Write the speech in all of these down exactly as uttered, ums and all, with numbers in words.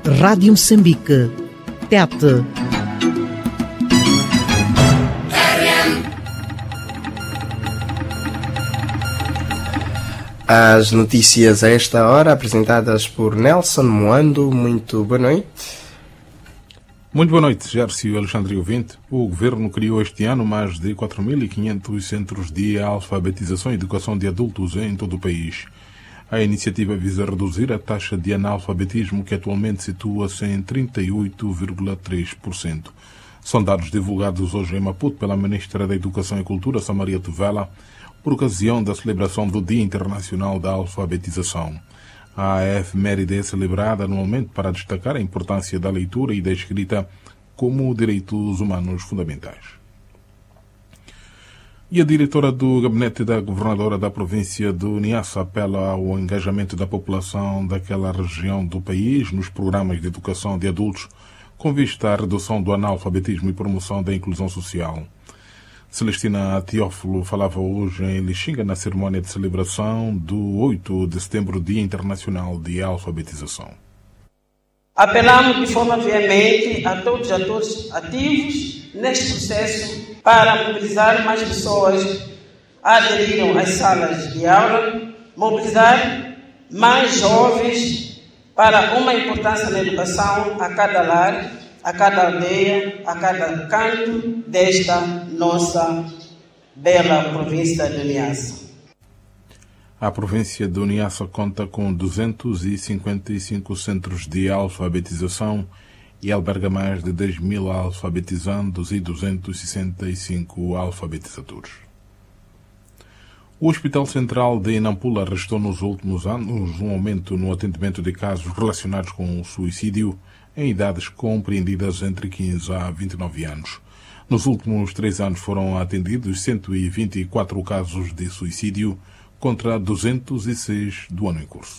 Rádio Moçambique, Tete. As notícias a esta hora, apresentadas por Nelson Moando. Muito boa noite. Muito boa noite, Gércio Alexandre ouvinte. O Governo criou este ano mais de quatro mil e quinhentos centros de alfabetização e educação de adultos em todo o país. A iniciativa visa reduzir a taxa de analfabetismo, que atualmente situa-se em trinta e oito vírgula três por cento. São dados divulgados hoje em Maputo pela Ministra da Educação e Cultura, Samaria Tuvela, por ocasião da celebração do Dia Internacional da Alfabetização. A efeméride é celebrada anualmente para destacar a importância da leitura e da escrita como direitos humanos fundamentais. E a diretora do gabinete da governadora da província do Niassa apela ao engajamento da população daquela região do país nos programas de educação de adultos com vista à redução do analfabetismo e promoção da inclusão social. Celestina Teófilo falava hoje em Lixinga na cerimónia de celebração do oito de setembro, Dia Internacional de Alfabetização. Apelamos de forma veemente a todos os atores ativos neste processo para mobilizar mais pessoas a aderirem às salas de aula, mobilizar mais jovens para uma importância na educação a cada lar, a cada aldeia, a cada canto desta nossa bela província de Niassa. A província de Niassa conta com duzentos e cinquenta e cinco centros de alfabetização e alberga mais de dez mil alfabetizandos e duzentos e sessenta e cinco alfabetizadores. O Hospital Central de Nampula registrou nos últimos anos um aumento no atendimento de casos relacionados com o suicídio em idades compreendidas entre quinze a vinte e nove anos. Nos últimos três anos foram atendidos cento e vinte e quatro casos de suicídio contra duzentos e seis do ano em curso.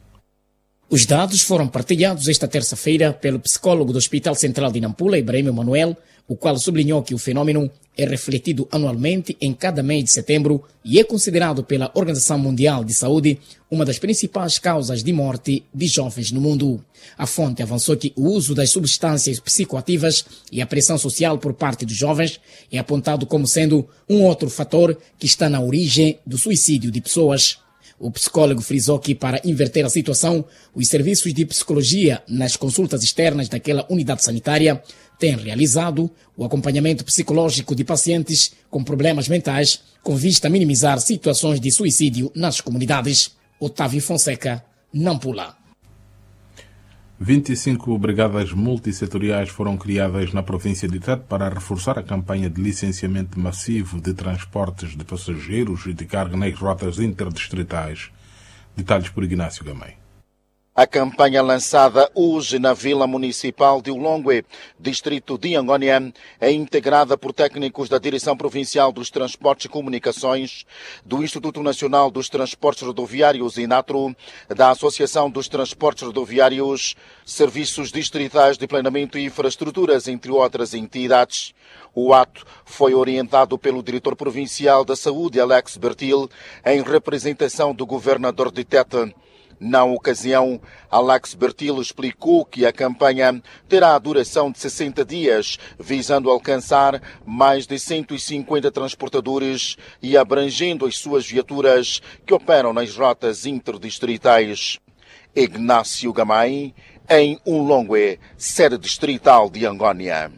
Os dados foram partilhados esta terça-feira pelo psicólogo do Hospital Central de Nampula, Ibrahim Manuel, o qual sublinhou que o fenômeno é refletido anualmente em cada mês de setembro e é considerado pela Organização Mundial de Saúde uma das principais causas de morte de jovens no mundo. A fonte avançou que o uso das substâncias psicoativas e a pressão social por parte dos jovens é apontado como sendo um outro fator que está na origem do suicídio de pessoas. O psicólogo frisou que, para inverter a situação, os serviços de psicologia nas consultas externas daquela unidade sanitária têm realizado o acompanhamento psicológico de pacientes com problemas mentais com vista a minimizar situações de suicídio nas comunidades. Otávio Fonseca, Nampula. vinte e cinco brigadas multissetoriais foram criadas na província de Tete para reforçar a campanha de licenciamento massivo de transportes de passageiros e de carga nas rotas interdistritais. Detalhes por Ignácio Gamay. A campanha lançada hoje na Vila Municipal de Ulongwe, distrito de Angônia, é integrada por técnicos da Direção Provincial dos Transportes e Comunicações, do Instituto Nacional dos Transportes Rodoviários INATRO, da Associação dos Transportes Rodoviários, Serviços Distritais de Planeamento e Infraestruturas, entre outras entidades. O ato foi orientado pelo diretor provincial da Saúde, Alex Bertil, em representação do governador de Tete. Na ocasião, Alex Bertil explicou que a campanha terá a duração de sessenta dias, visando alcançar mais de cento e cinquenta transportadores e abrangendo as suas viaturas que operam nas rotas interdistritais. Ignácio Gamay, em Ulongwe, sede distrital de Angônia.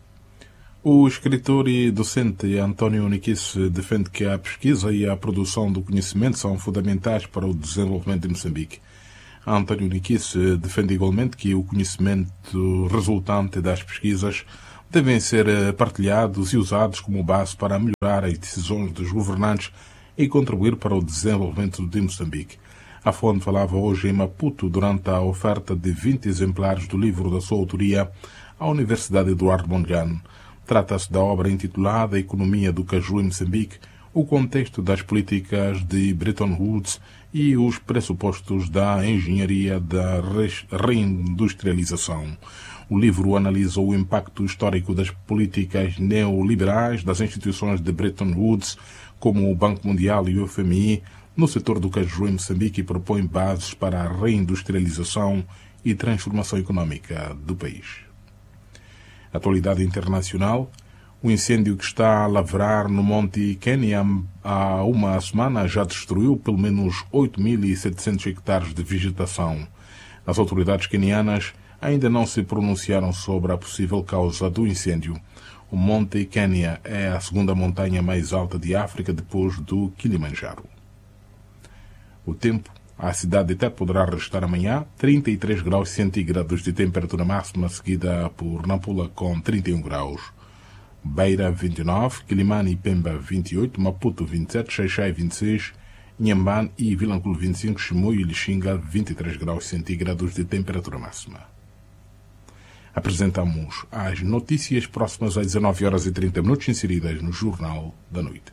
O escritor e docente António Niquice defende que a pesquisa e a produção do conhecimento são fundamentais para o desenvolvimento de Moçambique. António Niquice defende igualmente que o conhecimento resultante das pesquisas devem ser partilhados e usados como base para melhorar as decisões dos governantes e contribuir para o desenvolvimento de Moçambique. A fonte falava hoje em Maputo durante a oferta de vinte exemplares do livro da sua autoria à Universidade Eduardo Mondlane. Trata-se da obra intitulada Economia do Caju em Moçambique, o contexto das políticas de Bretton Woods e os pressupostos da engenharia da reindustrialização. O livro analisa o impacto histórico das políticas neoliberais das instituições de Bretton Woods, como o Banco Mundial e o F M I, no setor do caju em Moçambique e propõe bases para a reindustrialização e transformação econômica do país. Atualidade internacional. O incêndio que está a lavrar no Monte Kenya há uma semana já destruiu pelo menos oito mil e setecentos hectares de vegetação. As autoridades quenianas ainda não se pronunciaram sobre a possível causa do incêndio. O Monte Kenya é a segunda montanha mais alta de África depois do Kilimanjaro. O tempo. A cidade até poderá registrar amanhã trinta e três graus centígrados de temperatura máxima, seguida por Nampula com trinta e um graus. Beira vinte e nove, Quilimane e Pemba vinte e oito, Maputo vinte e sete, Xai-Xai vinte e seis, Inhambane e Vilanculo vinte e cinco, Chimoio e Lixinga vinte e três graus centígrados de temperatura máxima. Apresentamos as notícias próximas às dezanove horas e trinta minutos inseridas no Jornal da Noite.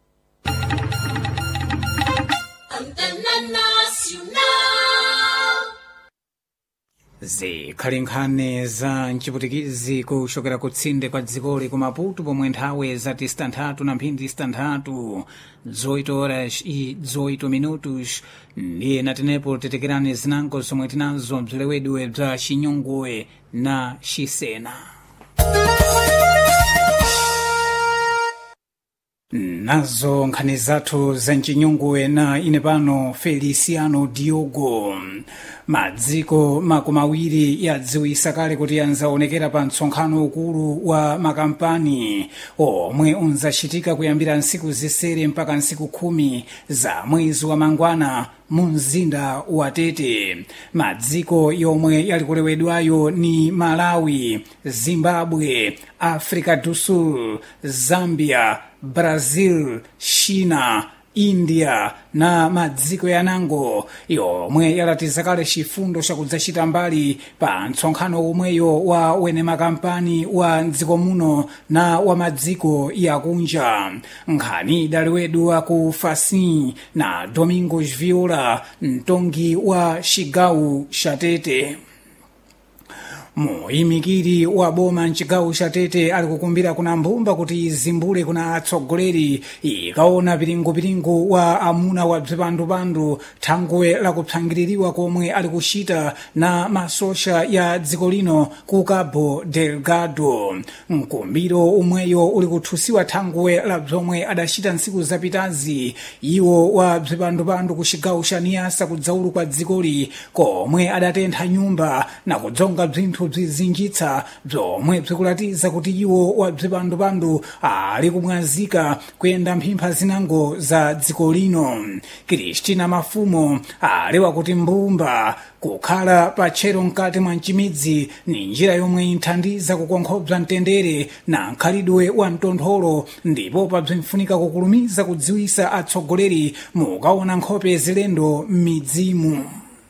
zikhali nkhani za mchiputikizi kuchokera kutsinde kwa dzikoli ku Maputo pomwe nthawi zati zitanthatu na mphindi zitanthatu dezoito horas e dezoito minutos ndiye natenepo tetekerani zinango zomwe tinazo bzilewedwe bza Chinyungwe na Xisena. Nazo nkhani zathu za Chinyungwe na ine pano Feliciano Diogo. Madziko makumi awiri yadziwisa kale kuti anzaonekera pa msonkhano ukulu wa makampani omwe unzachitika kuyambira nsiku zisere mpaka nsiku khumi za mwezi wa Mangwana mu mzinda wa Tete. Madziko yomwe yalikulewedwayo ni Malawi, Zimbabwe, Africa do Sul, Zambia, Brazil, China, India na madziko yanango yomwe yalatiza kale chifundo chakudzachita mbali pa msonkhano omweyo wa wene makampani wa mdziko muno na wa madziko yakunja. Nkhani idalewedwa ku Fasin na Domingos Viola, mtongi wa Chigawo cha Tete. Muimikiri wa boma mchigawo cha Tete ali kukumbira kuna mbumba kuti zimbule kuna atsogoleri ikaona pilingo-pilingo wa amuna wa bzipandupandu thangwe la kupsangiririwa komwe ali kuchita na masosha ya dziko lino ku Cabo Delgado. Mkumbiro umweyo uli kuthusiwa thangwe la bzomwe adachita nsiku zapitazi iwo wa bzipandupandu ku chigawo cha Niasa kudzaulu kwa dzikoli komwe adatentha nyumba na kudzonga bzinthu bzizinjitsa bzomwe bzikulatiza kuti iwo wa bzipandupandu ali kumwazika kuyenda mphimpha zinango za dziko lino. Kristina Mafumo alewa kuti mbumba kukhala patchero mkati mwa mchimidzi ni njira yomwe inthandiza kukonkhobza mtendere na nkhalidwe wa mtontholo, ndipo pabzimfunika kukulumiza kudziwisa atsogoleri mukaona nkhope zilendo m'midzimu.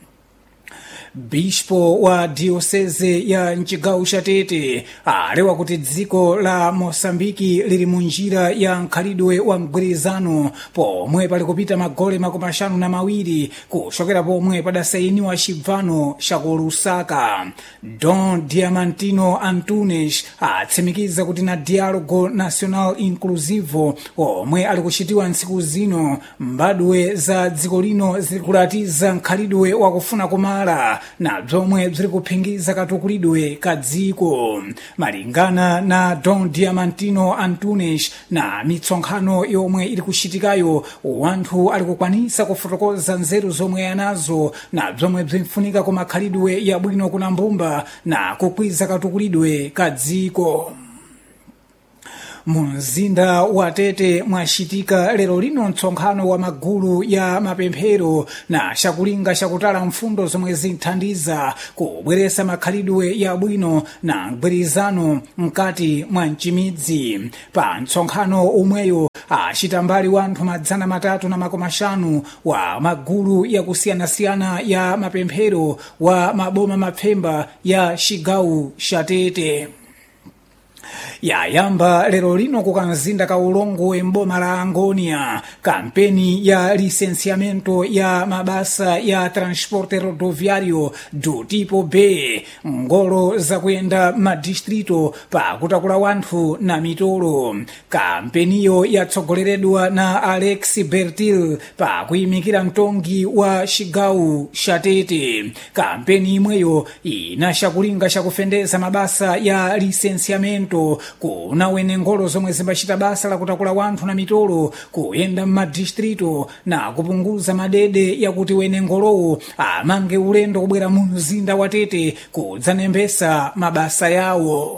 Bispo wa diocese ya mchigawo cha Tete alewa kuti dziko la Mosambiki lili munjira ya nkhalidwe wa mgwirizano pomwe pali kupita magole makumi ashanu na mawiri kuchokera pomwe padasainiwa chibvano cha ku Lusaka. Don Diamantino Antunes atsimikiza kuti na dialogo national inclusivo omwe ali kuchitiwa ntsiku zino mbadwe za dziko lino zilikulatiza nkhalidwe wakufuna kumala na bzomwe bziri kuphingiza katukulidwe ka dziko. Malingana na Don Diamantino Antunes, na mitsonkhano yomwe ili kuchitikayo wanthu ali kukwanisa kufotokoza nzeru zomwe anazo na bzomwe bzimfunika ku makhalidwe yabwino kuna mbumba na kukwiza katukulidwe ka dziko. Mumzinda wa Tete mwachitika lero lino mtsonkhano wa magulu ya mapemphero na chakulinga chakutala mfundo zomwe zinthandiza kubweresa makhalidwe yabwino na mgwirizano mkati mwa mchimidzi. Pa mtsonkhano umweyo achita mbali wanthu madzana matatu na makumi ashanu wa magulu ya kusiyanasiyana ya mapemphero wa maboma mapfemba ya chigawo cha Tete. yayamba lero lino kukamzinda ka ulongo mboma la Angonia kampeni ya licenciamento ya mabasa ya transporte rodoviario do tipo B, ngolo za kuyenda madistrito pa kutakula wanthu na mitolo. Kampeniyo yatsogoleredwa na Alex Bertil pa kuyimikira mtongi wa Chigawo cha Tete. Kampeni imweyo inashakulinga shakufendeza mabasa ya licenciamento kuna wene ngolo zomwe zimbachita basa la kutakula wanthu na mitolo kuyenda madistrito na kupunguza madede yakuti wene ngolowo amange ulendo kubwera mu mzinda wa Tete kudzanembesa mabasa yawo.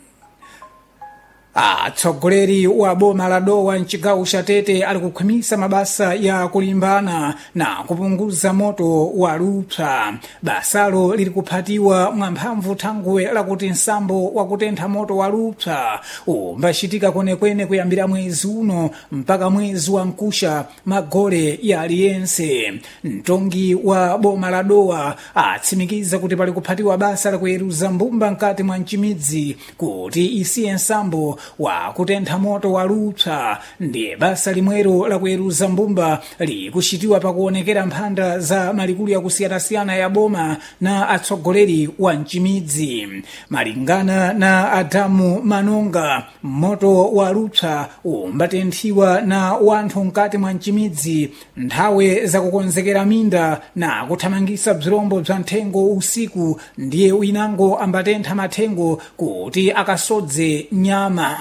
Atsogoleri wa boma la Dowa mchigawo cha Tete ali kukhwimisa mabasa ya kulimbana na kupunguza moto wa lupsa. Basalo lili kuphatiwa mwamphamvu thangwe lakuti nsambo wa kutentha moto wa lupsa umbachitika kwenekwene kuyambira mwezi uno mpaka mwezi wa Nkusha magole ya aliyense. Mtongi wa boma la Dowa atsimikiza kuti pali kuphatiwa basa la kuyeruza mbumba mkati mwa mchimidzi kuti isiye nsambo wa kutentha moto wa lupsa. Ndiye basa limwero la kuyeruza mbumba likuchitiwa pakuonekera mphanda za malikulu ya kusiyana-siyana ya boma na atsogoleri wa mchimidzi. Malingana na Adamu Manonga, moto wa lupsa umbatenthiwa na wanthu mkati mwa mchimidzi nthawe za kukonzekera minda na kuthamangisa bzirombo bza nthengo usiku, ndiye winango ambatentha mathengo kuti akasodze nyama.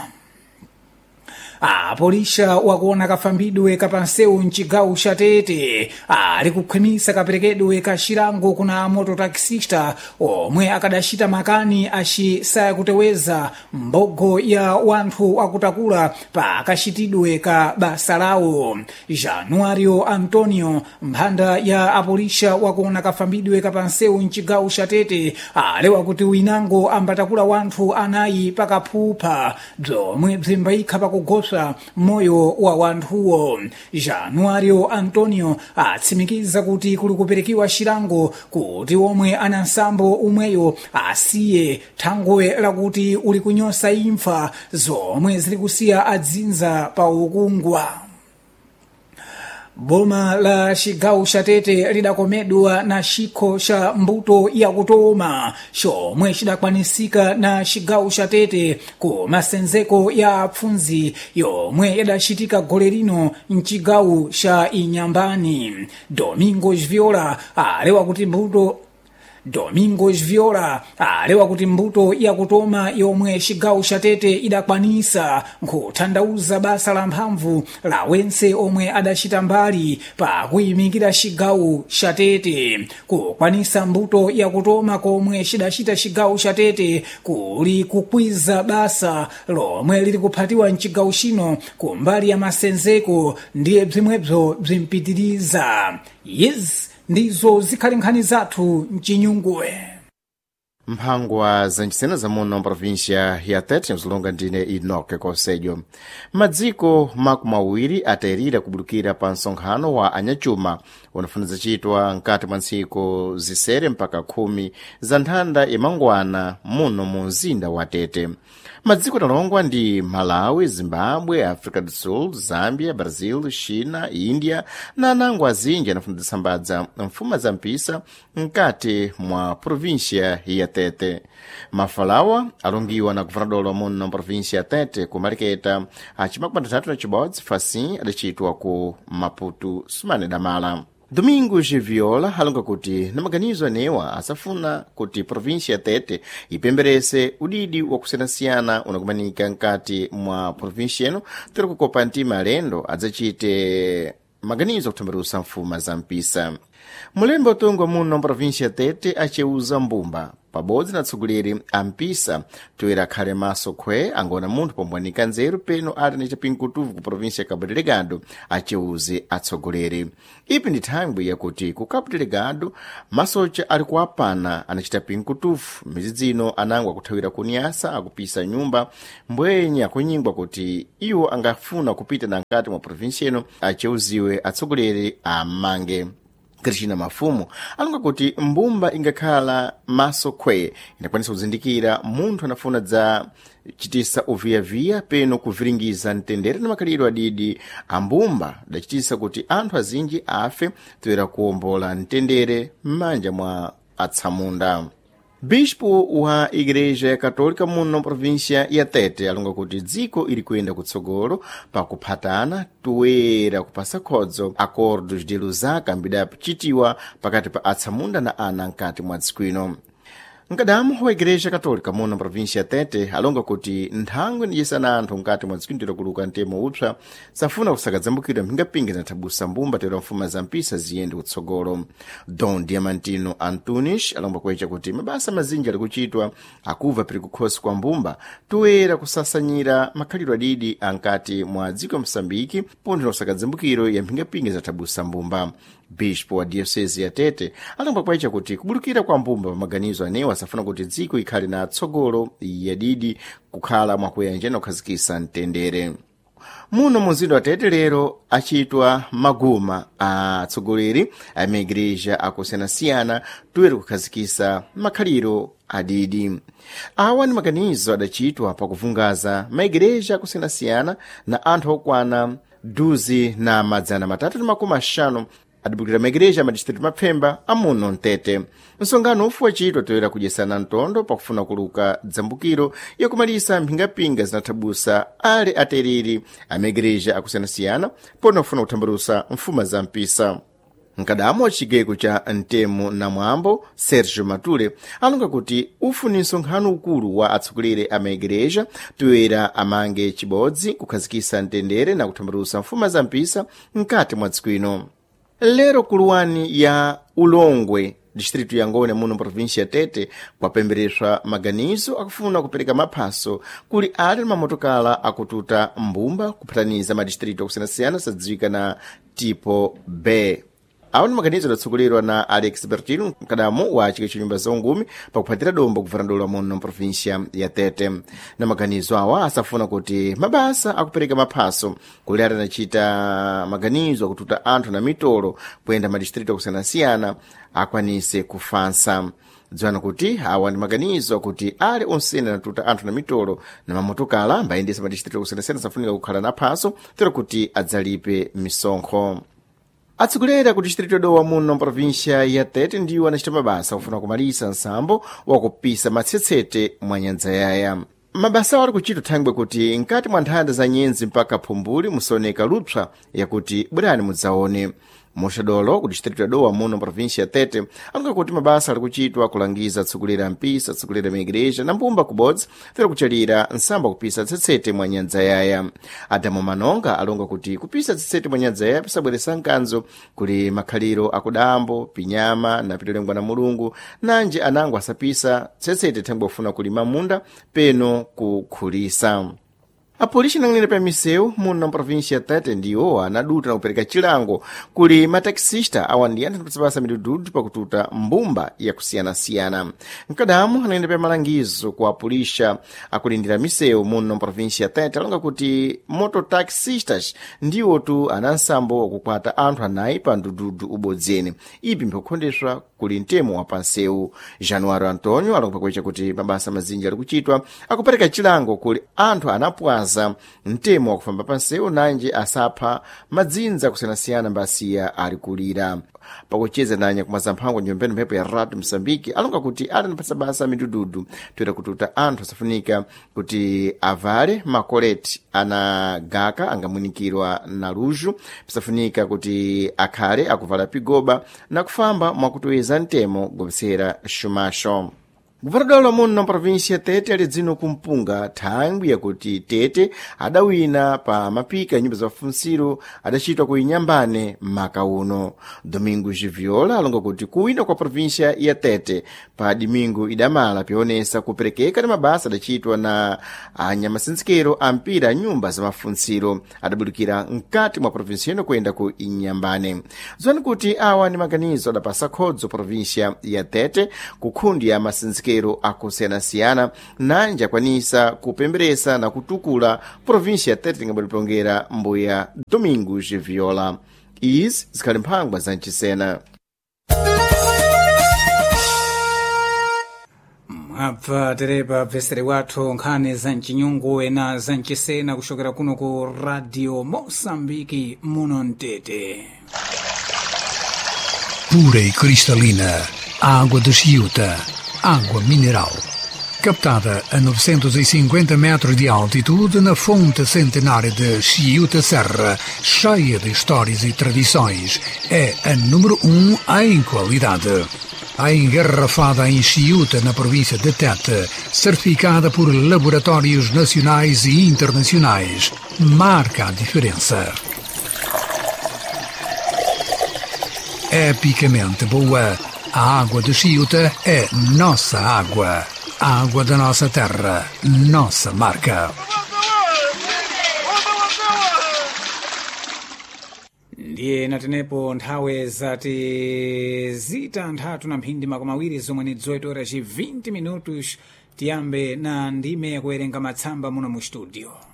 Apolisha wakuona kafambidwe kapansewu mchigawo cha Tete ali kukhwimisa kaperekedwe ka chilango kuna moto taxista omwe akadachita makani achisaya kuteweza mbogo ya wanthu akutakula pa kachitidwe ka basa lawo. Januario Antonio, mphanda ya apolisha wakuona kafambidwe kapansewu mchigawo cha Tete, alewa kuti winango ambatakula wanthu anayi pakaphupha bzomwe bzimbayikha pakugopsa moyo wa wanthuwo. Januario Antonio atsimikiza kuti kuli kuperekiwa chilango kuti omwe ana nsambo umweyo asiye thangwe lakuti uli kunyosa imfa zomwe zili kusiya adzinza pa ukungwa. Boma la Chigawo cha Tete lidakomedwa na chikho cha mbuto ya kutoma chomwe chidakwanisika na Chigawo cha Tete ku masenzeko ya apfunzi yomwe yadachitika gole lino mchigawo cha Inyambani. Domingos Viola alewa kuti mbuto Domingos Viola alewa kuti mbuto ya kutoma yomwe Chigawo cha Tete idakwanisa nkuthandauza basa la mphamvu la wense omwe adachita mbali pa kuyimikira Chigawo cha Tete. Kukwanisa mbuto ya kutoma komwe chidachita Chigawo cha Tete kuli kukwiza basa lomwe lili kuphatiwa mchigawo chino kumbali ya masenzeko, ndiye bzimwebzo bzimpitiriza. Yes, ndizo zikhali nkhani zathu mchinyungwe. mphangwa zancisena za muno mprovincia ya Tete mzilonga ndine Inoke Konsejo. Madziko makumi awiri atayirira kubulukira pa nsonkhano wa anyachuma unafuniza chitwa nkati mwa ntsiku zisere mpaka khumi za nthanda imangwana muno mu mzinda wa Tete. Madziko talongwa ndi Malawi, Zimbabwe, Africa do Sul, Zambia, Brazil, China, India na anango azinji anafuna zisambadza mfuma za mpisa nkati mwa provincia ya Tete. Mafalawa alongiwa na guvernador muno na provincia ya Tete kumaliketa achimakumi tatu na chibodzi fasi adachitwa ku Maputo Sumane Damala. Domingos Viola alonga kuti na maganizo anewa asafuna kuti provincia ya Tete ipemberese udidi wa kusiyanasiyana unakumanika nkati mwa provincia eno tero kukopa ntima alendo adzachite maganizo kutambarusa mfuma za mpisa. Mulembe utongwa muno provincia ya Tete acheuza mbumba pabodzi na tsuguleri ampisa toera khale maso khwe angona munthu pombwanika nzeru peno ali na chapinkutuvu ku provincia ya Cabo Delgado acheuze atsogoleri. Ipi ndi thangwi yakuti ku Cabo Delgado masocha ali kuapana anachita pinkutuvu mizidzino anangwa kuthawira kunyasa akupisa nyumba mbwenye akunyingwa kuti iwo angafuna kupita na nkati mwa provincia eno acheuziwe atsogoleri amange. Cristina Mafumu alonga kuti mbumba ingakhala maso khwe inakwanisa kuzindikira munthu anafuna za chitisa uviyaviya peno kuviringiza mtendere na makhalidwe adidi ambumba dachitisa kuti anthu azinji afe toera kuwombola mtendere m'manja mwa atsamunda. Bispo wa Igreja Católica muno província ya Tete alonga kuti dziko ili kuyenda kutsogolo pa kuphatana toera kupasa khodzo acordos de Lusaka mbidapchitiwa pakati pa atsamunda na ana nkati mwa dziko ino. Nkadamu wa Igreja Católica muno província ya Tete alonga kuti nthangwe ndiyesana anthu nkati mwa dziko ndiro kuluka ntemo upsa safuna kusakadzambukira mphingapingi na thabusa mbumba toera mfuma za mpisa ziyende kutsogolo. Dom Diamantino Antunes alomba kwecha kuti mabasa mazinji ali kuchitwa akuva piri kukhosi kwa mbumba toera kusasanyira makhalidwe adidi ankati mwa dziko ya Msambiki pontho na kusakadzambukiro ya mphingapingi za thabusa mbumba. Bispo wa diocese ya Tete alomba kwecha kuti kubulukira kwa mbumba maganizo anewa asafuna kuti dziko ikhale na tsogolo yadidi kukhala mwakuyanja na kukhazikisa mtendere. Muno muzinda wa Tete lero achitwa maguma a tsogoleri a maigreja akusiyanasiyana toera kukhazikisa makhaliro adidi. Awa ni maganizo adachitwa pakuvungaza maigreja akusiyanasiyana na anthu okwana duzi na madzana matatu na makumi ashanu adibukira maigreja madistritu mapfemba amuno Mtete. Msongano ufu wachitwa toera kudyesana ntondo pakufuna kuluka dzambukiro yakumalisa mphingapinga zinathabusa ale atereri a maigreja akusiyanasiyana pona kufuna kuthambalusa mfuma za mpisa. Nkadamu wa chigeko cha Ntemo na Mwambo Sergio Matule alonga kuti ufu ni nsonkhano ukulu wa atsogoleri a maigreja toera amange chibodzi kukhazikisa mtendere na kuthambalusa mfuma za mpisa nkati mwa dziko ino. Lero kuluwani ya Ulongwe distritu ya Ngone muno província ya Tete kwapembereswa maganizo akufuna kupereka maphaso kuli ali mamotokala akututa mbumba kuphataniza madistritu akusiyanasiyana sadziwika na tipo B. Awa ni maganizo adatsogolerwa na Alex Bertino nkadamu wa chike chinyumba zongumi pakuphatira dombo kuvarandolo muno província ya Tete. Na maganizo awa asafuna kuti mabasa akupereka maphaso kuli ali anachita maganizo akututa anthu na mitolo kuyenda madistritu akusiyanasiyana akwanise kufansa. Dziwana kuti awa ni maganizo akuti ali onsene anatuta anthu na mitolo na mamotokala mbayendesa madistritu akusiyanasiyana safunika kukhala na phaso toera kuti adzalipe misonkho. Atsogoleri ku distritu dowa muno província ya Tete ndiwo anachita mabasa kufuna kumalisa nsambo wakupisa matsetsete mwa nyanja yaya. Mabasa awo ali kuchita thangwe kuti nkati mwa nthanda za nyenzi mpaka phumbuli musoneka lupsa yakuti bwerani mudzaone. Moshadolo ku distritu dowa muno província ya Tete alonga kuti mabasa ali kuchitwa kulangiza atsogoleri a mpisa atsogoleri a maigreja na mbumba kubodzi toera kuchalira nsambo kupisa tsetsete mwa nyanja yaya. Adamu Manonga alonga kuti kupisa tsetsete mwa nyanja yaya pisabweresa nkanzo kuli makhaliro akudambo pinyama na pitolengwa na mulungu nanje anango asapisa tsetsete thangwe kufuna kulima munda peno kukhulisa. Apolisi nangenera pa miseu muno na província ya Tete ndiwo anaduta na kupereka chilango kuli mataxista awa ndi anthu kupasa midududu pakututa mbumba ya kusiyanasiyana. Nkadamu anayenera pa malangizo ku apulisha akulindira miseu muno na província ya Tete alonga kuti mototaxistas ndiwo tu anansambo wakukwata anthu anayi pa ndududu ubodzeni. Ipi mphikukhondeswa kuli Ntemo wa panseu. Januário Antônio alonga kwecha kuti mabasa mazinji ali kuchitwa akupereka chilango kuli anthu anapwaza Ntemo wakufamba panseu nanje asapha madzinza kusiyanasiyana mbasiya ali kulira. Pakucheza nanya kumazamphango nyombeni mphepo ya Rádio Moçambique alonga kuti ali napasa basa midududu toera kututa anthu asafunika kuti avale makoleti anagaka angamwinikirwa na luju pisafunika kuti akhale akuvala pigoba na kufamba mwakutoeza Ntemo gomsera xumaxo. Guvernador muno na província ya Tete ali dzino kumpunga thangwi yakuti Tete adawina pa mapika nyumba za mafunsiro adachitwa ku Inyambane maka uno. Domingo Giviola alonga kuti kuwina kwa província ya Tete pa domingo idamala pionesa kuperekeka na mabasa adachitwa na anyamasinzikero ampira nyumba za mafunsiro adabudukira nkati mwa província ino kuyenda ku Inyambane. Zoni kuti awa ni maganizo adapasa khodzo província ya Tete kukhundi ya masinzikero akusiyanasiyana nanja kwanisa kupemberesa na kutukula província ya Tete ngabadipongera mbuya Domingo Giviola. Izi zikhali mphangwa za mchisena. apa terepa bvesere wathu nkhani za mchinyungu na za mchisena kuchokera kuno ku Radio Moçambique muno Mtete. Pura e cristalina, água de Chiuta, água mineral. Captada a novecentos e cinquenta metros de altitude na fonte centenária de Chiuta Serra, cheia de histórias e tradições, é a número um em qualidade. A engarrafada em Chiuta, na província de Tete, certificada por laboratórios nacionais e internacionais, marca a diferença. Epicamente boa, a água de Chiuta é nossa água. A água da nossa terra, nossa marca. Ndiye natenepo nthawe zati zita nthatu na mphindi makumi awiri zomwe ni dezoito horas e vinte minutos. Tiyambe na ndime kuwerenga matsamba muno mu studio.